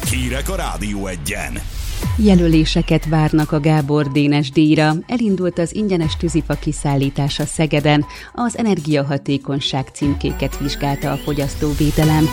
Hírek a Rádió Egyen. Jelöléseket várnak a Gábor Dénes díjra. Elindult az ingyenes tűzifa kiszállítása Szegeden. Az energiahatékonyság címkéket vizsgálta a fogyasztóvédelem.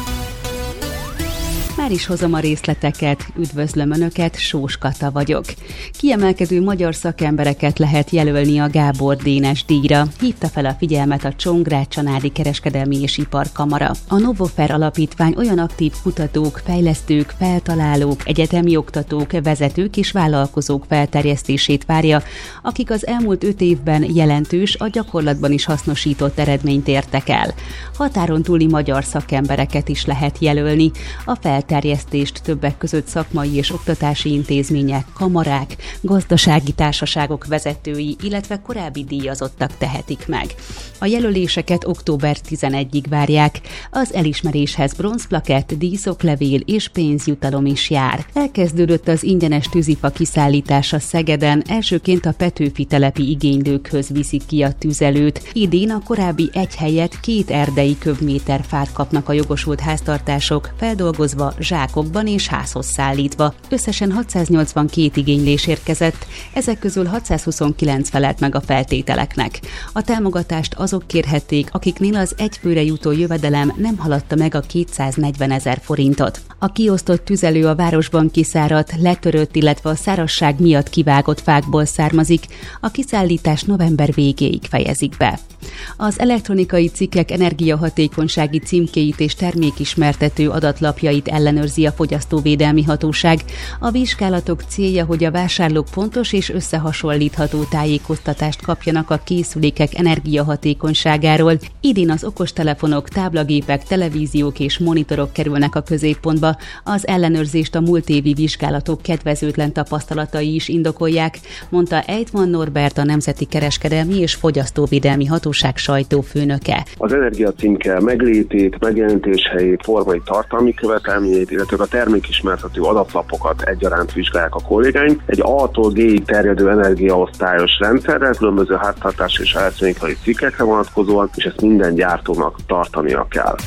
Már is hozom a részleteket, üdvözlöm Önöket, Sós Kata vagyok. Kiemelkedő magyar szakembereket lehet jelölni a Gábor Dénes díjra. Hívta fel a figyelmet a Csongrád-Csanádi Kereskedelmi és Iparkamara. A Novofer Alapítvány olyan aktív kutatók, fejlesztők, feltalálók, egyetemi oktatók, vezetők és vállalkozók felterjesztését várja, akik az elmúlt 5 évben jelentős, a gyakorlatban is hasznosított eredményt értek el. Határon túli magyar szakembereket is lehet jelölni. A felterjesztést többek között szakmai és oktatási intézmények, kamarák, gazdasági társaságok vezetői, illetve korábbi díjazottak tehetik meg. A jelöléseket október 11-ig várják. Az elismeréshez bronzplakett, díszoklevél és pénzjutalom is jár. Elkezdődött az ingyenes tűzifa kiszállítása Szegeden, elsőként a Petőfi telepi igénylőkhöz viszik ki a tüzelőt. Idén a korábbi egy helyett 2 erdei köbméter fát kapnak a jogosult háztartások, feldolgozva, zsákokban és házhoz szállítva. Összesen 682 igénylés érkezett, ezek közül 629 felelt meg a feltételeknek. A támogatást azok kérhették, akiknél az egyfőre jutó jövedelem nem haladta meg a 240 000 forintot. A kiosztott tüzelő a városban kiszáradt, letörött, illetve a szárazság miatt kivágott fákból származik. A kiszállítás november végéig fejezik be. Az elektronikai cikkek energiahatékonysági címkéit és termékismertető adatlapjait ellenőrzi a Fogyasztóvédelmi Hatóság. A vizsgálatok célja, hogy a vásárlók pontos és összehasonlítható tájékoztatást kapjanak a készülékek energiahatékonyságáról. Idén az okostelefonok, táblagépek, televíziók és monitorok kerülnek a középpontba. Az ellenőrzést a múlt évi vizsgálatok kedvezőtlen tapasztalatai is indokolják, mondta Ejtman Norbert, a Nemzeti Kereskedelmi és Fogyasztóvédelmi Hatóság sajtófőnöke. Az energiacímke meglétét, megjelentéshelyét, formai tartalmi követelményeit, illetve a termékismertető adatlapokat egyaránt vizsgálják a kollégáink. Egy A-tól G-ig terjedő energiaosztályos rendszerrel, különböző háztartási és elektronikai cikkekre vonatkozóan, és ezt minden gyártónak tartania kell.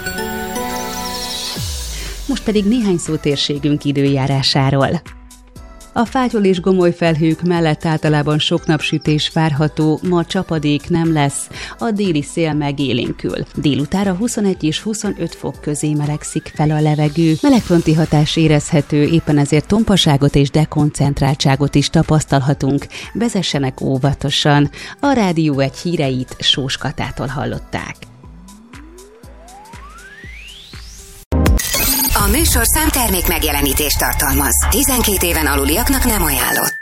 Most pedig néhány szó térségünk időjárásáról. A fátyol és gomoly felhők mellett általában sok napsütés várható, ma csapadék nem lesz, a déli szél megélénkül. Délutánra 21 és 25 fok közé melegszik fel a levegő. Melegfronti hatás érezhető, éppen ezért tompaságot és dekoncentráltságot is tapasztalhatunk. Vezessenek óvatosan. A Rádió Egy híreit Sós Katától hallották. A műsorszám termék megjelenítést tartalmaz. 12 éven aluliaknak nem ajánlott.